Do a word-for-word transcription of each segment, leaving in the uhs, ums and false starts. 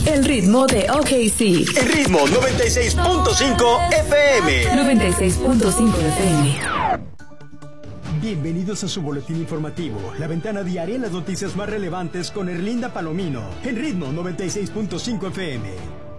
El ritmo de O K C. El ritmo noventa y seis punto cinco F M. noventa y seis punto cinco F M. Bienvenidos a su boletín informativo, la ventana diaria en las noticias más relevantes con Erlinda Palomino, en ritmo noventa y seis punto cinco F M.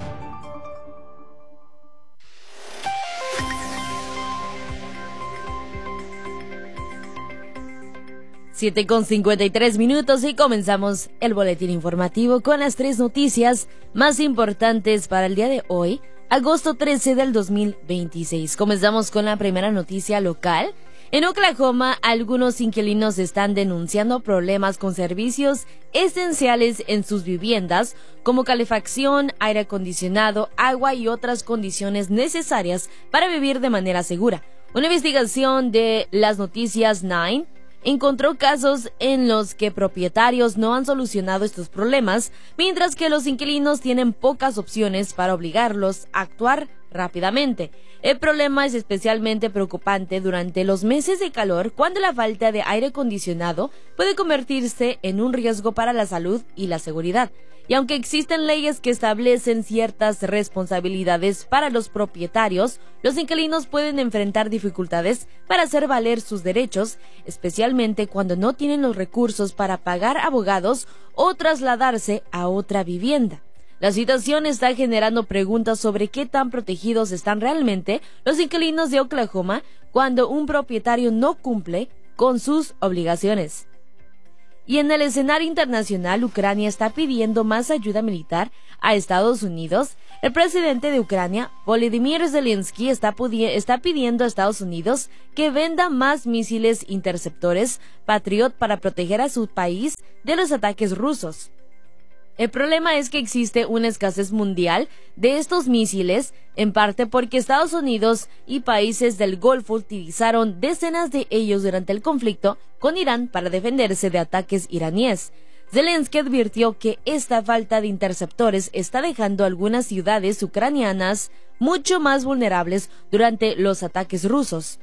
siete con cincuenta y tres minutos y comenzamos el boletín informativo con las tres noticias más importantes para el día de hoy, agosto trece del dos mil veintiséis. Comenzamos con la primera noticia local. En Oklahoma, algunos inquilinos están denunciando problemas con servicios esenciales en sus viviendas, como calefacción, aire acondicionado, agua y otras condiciones necesarias para vivir de manera segura. Una investigación de las noticias nueve encontró casos en los que propietarios no han solucionado estos problemas, mientras que los inquilinos tienen pocas opciones para obligarlos a actuar rápidamente. El problema es especialmente preocupante durante los meses de calor, cuando la falta de aire acondicionado puede convertirse en un riesgo para la salud y la seguridad. Y aunque existen leyes que establecen ciertas responsabilidades para los propietarios, los inquilinos pueden enfrentar dificultades para hacer valer sus derechos, especialmente cuando no tienen los recursos para pagar abogados o trasladarse a otra vivienda. La situación está generando preguntas sobre qué tan protegidos están realmente los inquilinos de Oklahoma cuando un propietario no cumple con sus obligaciones. Y en el escenario internacional, Ucrania está pidiendo más ayuda militar a Estados Unidos. El presidente de Ucrania, Volodymyr Zelensky, está, pudi- está pidiendo a Estados Unidos que venda más misiles interceptores Patriot para proteger a su país de los ataques rusos. El problema es que existe una escasez mundial de estos misiles, en parte porque Estados Unidos y países del Golfo utilizaron decenas de ellos durante el conflicto con Irán para defenderse de ataques iraníes. Zelensky advirtió que esta falta de interceptores está dejando algunas ciudades ucranianas mucho más vulnerables durante los ataques rusos.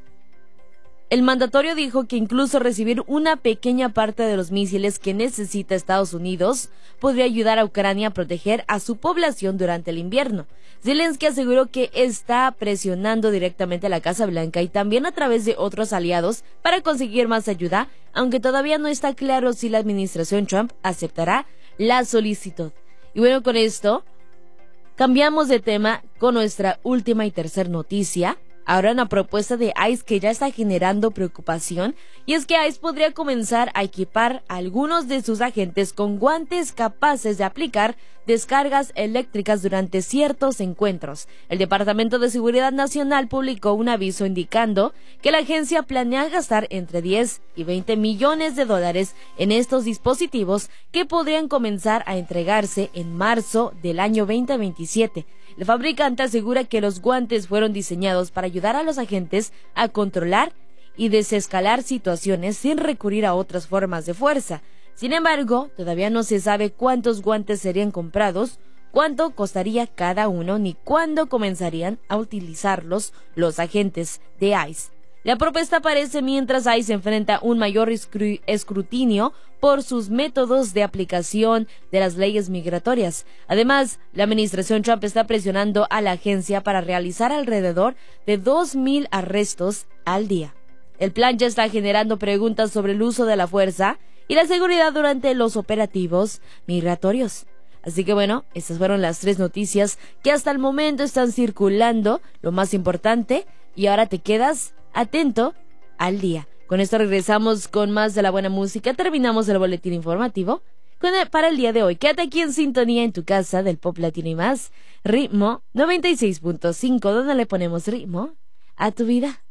El mandatario dijo que incluso recibir una pequeña parte de los misiles que necesita Estados Unidos podría ayudar a Ucrania a proteger a su población durante el invierno. Zelensky aseguró que está presionando directamente a la Casa Blanca y también a través de otros aliados para conseguir más ayuda, aunque todavía no está claro si la administración Trump aceptará la solicitud. Y bueno, con esto cambiamos de tema con nuestra última y tercera noticia. Ahora una propuesta de ICE que ya está generando preocupación, y es que ICE podría comenzar a equipar a algunos de sus agentes con guantes capaces de aplicar descargas eléctricas durante ciertos encuentros. El Departamento de Seguridad Nacional publicó un aviso indicando que la agencia planea gastar entre diez y veinte millones de dólares en estos dispositivos que podrían comenzar a entregarse en marzo del año veinte veintisiete. El fabricante asegura que los guantes fueron diseñados para ayudar a los agentes a controlar y desescalar situaciones sin recurrir a otras formas de fuerza. Sin embargo, todavía no se sabe cuántos guantes serían comprados, cuánto costaría cada uno, ni cuándo comenzarían a utilizarlos los agentes de ICE. La propuesta aparece mientras ICE enfrenta un mayor escrutinio por sus métodos de aplicación de las leyes migratorias. Además, la administración Trump está presionando a la agencia para realizar alrededor de dos mil arrestos al día. El plan ya está generando preguntas sobre el uso de la fuerza y la seguridad durante los operativos migratorios. Así que bueno, estas fueron las tres noticias que hasta el momento están circulando, lo más importante, y ahora te quedas atento al día. Con esto regresamos con más de la buena música. Terminamos el boletín informativo con el, para el día de hoy. Quédate aquí en sintonía en tu casa del pop latino y más. Ritmo noventa y seis punto cinco, donde le ponemos ritmo a tu vida.